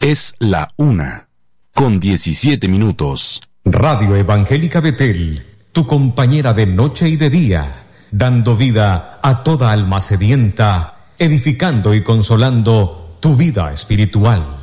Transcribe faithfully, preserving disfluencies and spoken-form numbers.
Es la una, con diecisiete minutos. Radio Evangélica Betel, tu compañera de noche y de día, dando vida a toda alma sedienta, edificando y consolando tu vida espiritual.